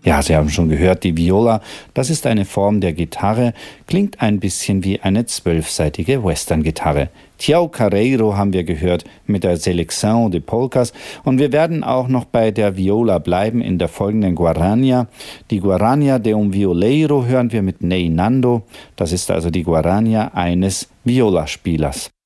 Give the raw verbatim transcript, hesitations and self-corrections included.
Ja, Sie haben schon gehört, die Viola, das ist eine Form der Gitarre, klingt ein bisschen wie eine zwölfsaitige Western-Gitarre. Tiao Carreiro haben wir gehört mit der Selecção de Polkas und wir werden auch noch bei der Viola bleiben in der folgenden Guarania. Die Guarania de un Violeiro hören wir mit Ney Nando, das ist also die Guarania eines Violaspielers.